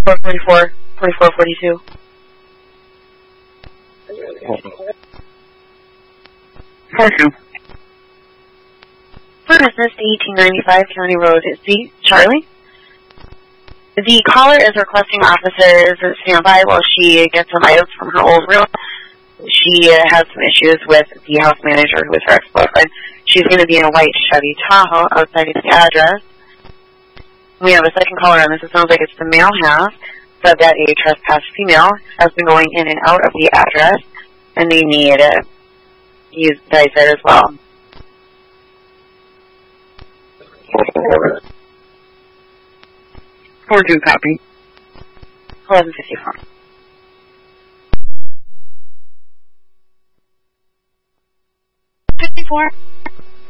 44, 44, 42. For business, 1895 County Road C, Charlie. The caller is requesting officers stand by while she gets some items from her old room. She has some issues with the house manager who is her ex-boyfriend. She's going to be in a white Chevy Tahoe outside of the address. We have a second caller on this. It sounds like it's the male half, but that a trespassed female has been going in and out of the address, and they need you guys there as well. 42 copy. 1154. Fifty-four.